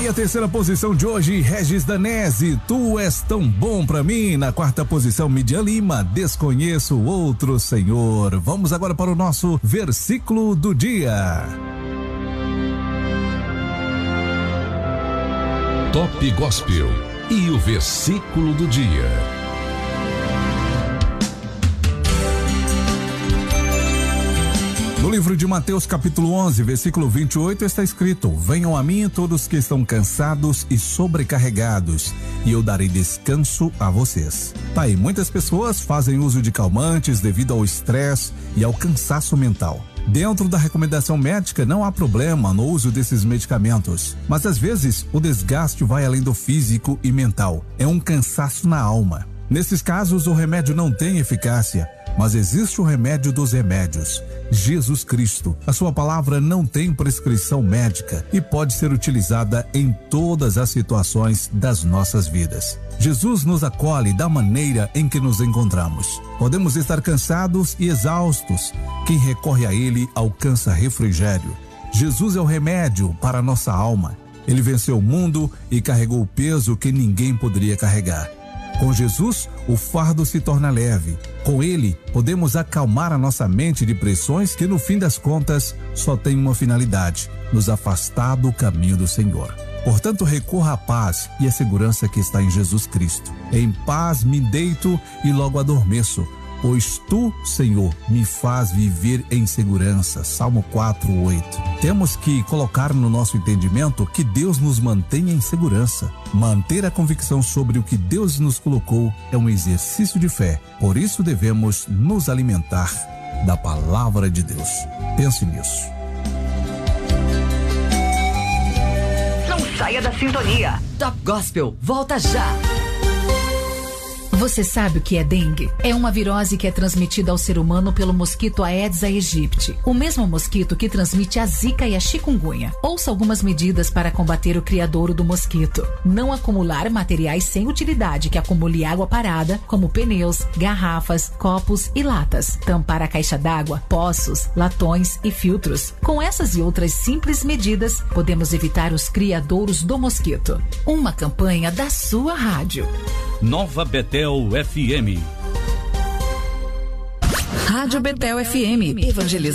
E a terceira posição de hoje, Regis Danese, Tu És Tão Bom Pra Mim. Na quarta posição, Midian Lima, Desconheço Outro Senhor. Vamos agora para o nosso versículo do dia. Top Gospel e o versículo do dia. No livro de Mateus, capítulo 11, versículo 28, está escrito: Venham a mim todos que estão cansados e sobrecarregados, e eu darei descanso a vocês. Tá aí, muitas pessoas fazem uso de calmantes devido ao estresse e ao cansaço mental. Dentro da recomendação médica não há problema no uso desses medicamentos, mas às vezes o desgaste vai além do físico e mental. É um cansaço na alma. Nesses casos, o remédio não tem eficácia, mas existe o remédio dos remédios, Jesus Cristo. A sua palavra não tem prescrição médica e pode ser utilizada em todas as situações das nossas vidas. Jesus nos acolhe da maneira em que nos encontramos. Podemos estar cansados e exaustos. Quem recorre a Ele alcança refrigério. Jesus é o remédio para a nossa alma. Ele venceu o mundo e carregou o peso que ninguém poderia carregar. Com Jesus, o fardo se torna leve. Com Ele, podemos acalmar a nossa mente de pressões que, no fim das contas, só tem uma finalidade: nos afastar do caminho do Senhor. Portanto, recorra à paz e à segurança que está em Jesus Cristo. Em paz me deito e logo adormeço, pois Tu, Senhor, me faz viver em segurança. Salmo 4:8. Temos que colocar no nosso entendimento que Deus nos mantém em segurança. Manter a convicção sobre o que Deus nos colocou é um exercício de fé. Por isso devemos nos alimentar da palavra de Deus. Pense nisso. Não saia da sintonia. Top Gospel volta já. Você sabe o que é dengue? É uma virose que é transmitida ao ser humano pelo mosquito Aedes aegypti, o mesmo mosquito que transmite a zika e a chikungunya. Ouça algumas medidas para combater o criadouro do mosquito. Não acumular materiais sem utilidade que acumule água parada, como pneus, garrafas, copos e latas. Tampar a caixa d'água, poços, latões e filtros. Com essas e outras simples medidas, podemos evitar os criadouros do mosquito. Uma campanha da sua rádio. Nova Betel FM. Rádio Betel FM, evangelizando